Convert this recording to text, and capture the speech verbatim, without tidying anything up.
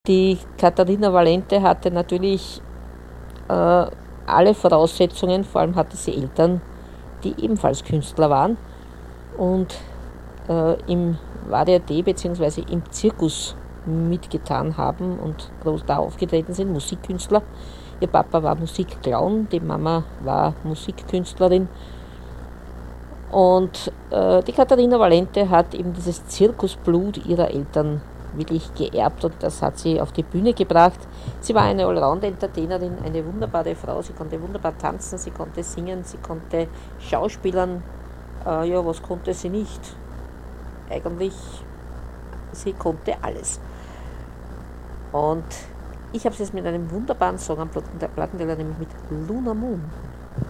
Die Katharina Valente hatte natürlich äh, alle Voraussetzungen, vor allem hatte sie Eltern, die ebenfalls Künstler waren und äh, im Varieté bzw. im Zirkus mitgetan haben und groß da aufgetreten sind, Musikkünstler. Ihr Papa war Musikclown, die Mama war Musikkünstlerin und äh, die Katharina Valente hat eben dieses Zirkusblut ihrer Eltern wirklich geerbt und das hat sie auf die Bühne gebracht. Sie war eine Allround-Entertainerin, eine wunderbare Frau, sie konnte wunderbar tanzen, sie konnte singen, sie konnte schauspielern. Äh, ja, was konnte sie nicht? Eigentlich, sie konnte alles. Und ich habe es jetzt mit einem wunderbaren Song am Plattenteller, nämlich mit Luna Moon.